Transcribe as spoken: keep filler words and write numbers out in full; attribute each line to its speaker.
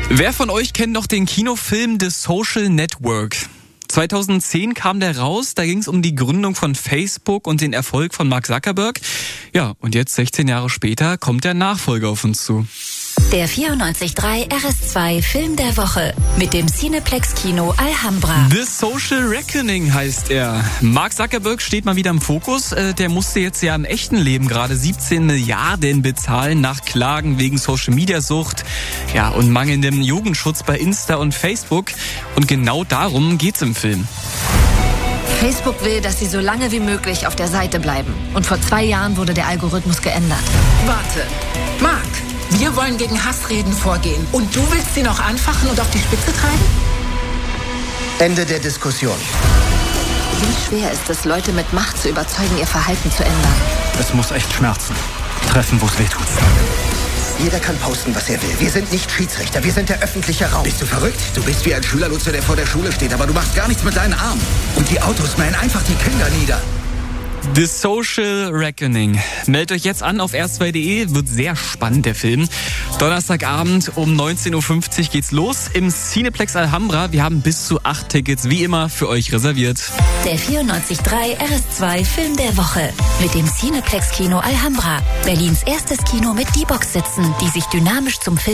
Speaker 1: Wer von euch kennt noch den Kinofilm The Social Network? zweitausendzehn kam der raus, da ging es um die Gründung von Facebook und den Erfolg von Mark Zuckerberg. Ja, und jetzt sechzehn Jahre später kommt der Nachfolger auf uns zu.
Speaker 2: Der vierundneunzig Komma drei R S zwei Film der Woche mit dem Cineplex Kino Alhambra.
Speaker 1: The Social Reckoning heißt er. Mark Zuckerberg steht mal wieder im Fokus. Der musste jetzt ja im echten Leben gerade siebzehn Milliarden bezahlen nach Klagen wegen Social-Media-Sucht, ja, und mangelndem Jugendschutz bei Insta und Facebook. Und genau darum geht's im Film.
Speaker 3: Facebook will, dass sie so lange wie möglich auf der Seite bleiben. Und vor zwei Jahren wurde der Algorithmus geändert.
Speaker 4: Warte, Mark, wir wollen gegen Hassreden vorgehen. Und du willst sie noch anfachen und auf die Spitze treiben?
Speaker 5: Ende der Diskussion.
Speaker 3: Wie schwer ist es, Leute mit Macht zu überzeugen, ihr Verhalten zu ändern?
Speaker 6: Es muss echt schmerzen. Treffen, wo es weh tut.
Speaker 5: Jeder kann posten, was er will. Wir sind nicht Schiedsrichter, wir sind der öffentliche Raum.
Speaker 7: Bist du verrückt? Du bist wie ein Schülerlotse, der vor der Schule steht, aber du machst gar nichts mit deinen Armen. Und die Autos mähen einfach die Kinder nieder.
Speaker 1: The Social Reckoning. Meldet euch jetzt an auf r s zwei punkt d e. Wird sehr spannend, der Film. Donnerstagabend um neunzehn Uhr fünfzig geht's los im Cineplex Alhambra. Wir haben bis zu acht Tickets wie immer für euch reserviert.
Speaker 2: Der vierundneunzig Komma drei R S zwei Film der Woche mit dem Cineplex Kino Alhambra. Berlins erstes Kino mit D-Box-Sitzen, die sich dynamisch zum Film